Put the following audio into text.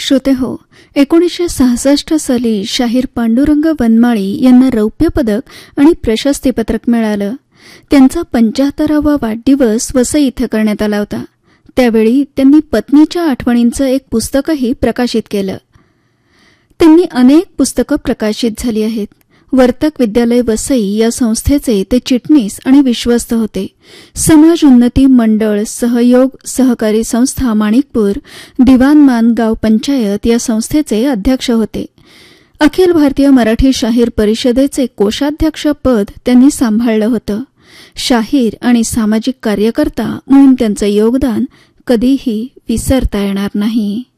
श्रोतेहो, 1966 साली शाहीर पांडुरंग वनमाळी यांना रौप्य पदक आणि प्रशस्तीपत्रक मिळालं. त्यांचा 75वा वाढदिवस वसई इथे करण्यात आला होता. त्यावेळी त्यांनी पत्नीच्या आठवणींचं एक पुस्तकही प्रकाशित केलं. त्यांनी अनेक पुस्तकं प्रकाशित झाली आहेत. वर्तक विद्यालय वसई या संस्थेचे ते चिटणीस आणि विश्वस्त होते. समाज उन्नती मंडळ, सहयोग सहकारी संस्था माणिकपूर, दिवाणमान गाव पंचायत या संस्थेचे अध्यक्ष होते. अखिल भारतीय मराठी शाहीर परिषदेचे कोषाध्यक्ष पद त्यांनी सांभाळलं होतं. शाहीर आणि सामाजिक कार्यकर्ता म्हणून त्यांचं योगदान कधीही विसरता येणार नाही.